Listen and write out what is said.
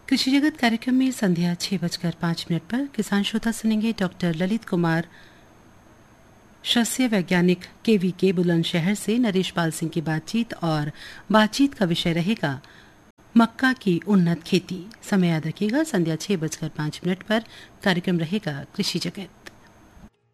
कृषि जगत कार्यक्रम में संध्या 6:05 पर किसान श्रोता सुनेंगे डॉक्टर ललित कुमार, सस्य वैज्ञानिक KVK बुलंदशहर से नरेश पाल सिंह की बातचीत का विषय रहेगा मक्का की उन्नत खेती। समय याद रखिएगा, संध्या 6:05 पर कार्यक्रम रहेगा कृषि जगत।